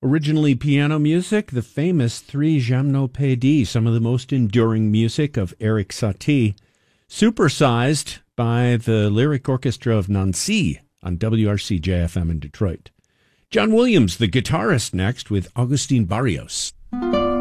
Originally piano music, the famous Three Gymnopédies, some of the most enduring music of Erik Satie, supersized by the Lyric Orchestra of Nancy on WRC JFM in Detroit. John Williams, the guitarist, next with Agustin Barrios.